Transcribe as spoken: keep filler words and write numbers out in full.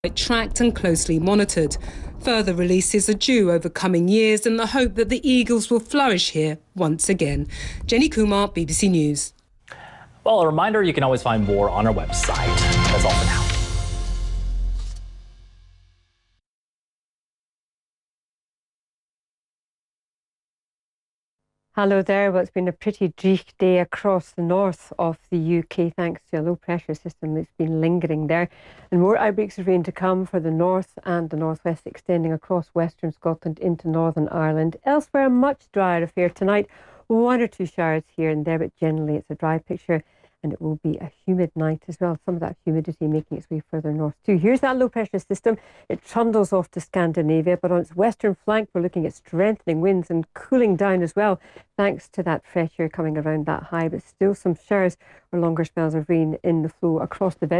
tracked and closely monitored. Further releases are due over coming years in the hope that the eagles will flourish here once again. Jenny Kumar, B B C News. Well, a reminder, you can always find more on our website. That's all for now. Hello there. Well, it's been a pretty dreich day across the north of the U K thanks to a low pressure system that's been lingering there. And more outbreaks of rain to come for the north and the northwest, extending across western Scotland into Northern Ireland. Elsewhere, a much drier affair tonight. One or two showers here and there, but generally it's a dry picture. And it will be a humid night as well. Some of that humidity making its way further north too. Here's that low pressure system. It trundles off to Scandinavia, but on its western flank, we're looking at strengthening winds and cooling down as well, thanks to that fresh air coming around that high. But still some showers or longer spells of rain in the flow across the bed.